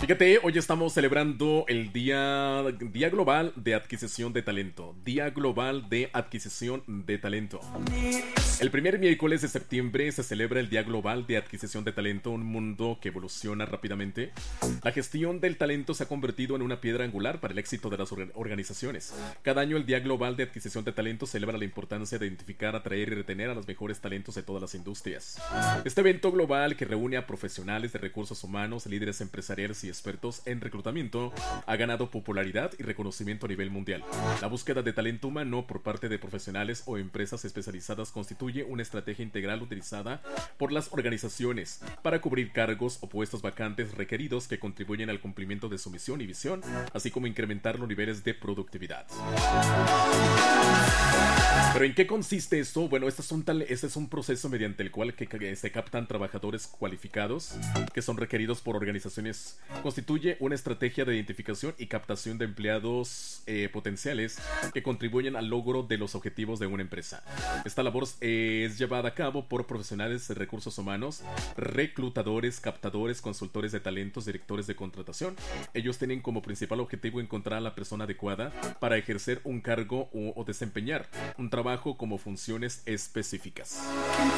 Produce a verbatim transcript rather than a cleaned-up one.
Fíjate, hoy estamos celebrando el Día, Día Global de Adquisición de Talento. Día Global de Adquisición de Talento. El primer miércoles de septiembre se celebra el Día Global de Adquisición de Talento, un mundo que evoluciona rápidamente. La gestión del talento se ha convertido en una piedra angular para el éxito de las organizaciones. Cada año el Día Global de Adquisición de Talento celebra la importancia de identificar, atraer y retener a los mejores talentos de todas las industrias. Este evento global que reúne a profesionales de recursos humanos, líderes empresariales y expertos en reclutamiento ha ganado popularidad y reconocimiento a nivel mundial. La búsqueda de talento humano por parte de profesionales o empresas especializadas constituye una estrategia integral utilizada por las organizaciones para cubrir cargos o puestos vacantes requeridos que contribuyen al cumplimiento de su misión y visión, así como incrementar los niveles de productividad. ¿Pero en qué consiste esto? Bueno, este es un, tal, este es un proceso mediante el cual que, que se captan trabajadores cualificados que son requeridos por organizaciones. Constituye una estrategia de identificación y captación de empleados eh, potenciales que contribuyen al logro de los objetivos de una empresa. Esta labor eh, es llevada a cabo por profesionales de recursos humanos, reclutadores, captadores, consultores de talentos, directores de contratación. Ellos tienen como principal objetivo encontrar a la persona adecuada para ejercer un cargo o, o desempeñar un trabajo como funciones específicas.